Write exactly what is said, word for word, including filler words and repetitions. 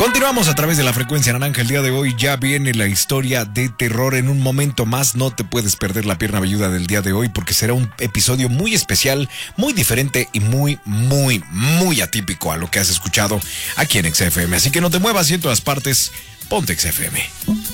Continuamos a través de la frecuencia naranja. El día de hoy ya viene la historia de terror. En un momento más no te puedes perder la pierna velluda del día de hoy, porque será un episodio muy especial, muy diferente y muy, muy, muy atípico a lo que has escuchado aquí en X F M. Así que no te muevas y en todas partes, ponte X F M.